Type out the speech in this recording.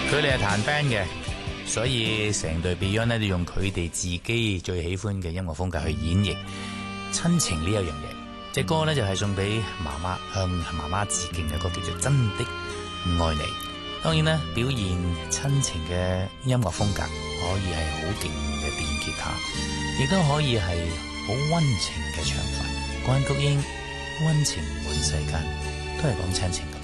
佢哋係彈 band 嘅，所以成隊 Beyond 咧都用佢哋自己最喜歡嘅音樂風格去演繹親情呢一樣嘢。隻歌咧就係送俾媽媽，向媽媽致敬嘅歌，叫做《真的愛你》。當然啦，表現親情嘅音樂風格可以係好勁嘅電吉他，亦都可以係好溫情嘅唱法。關菊英溫情滿世間，都係講親情。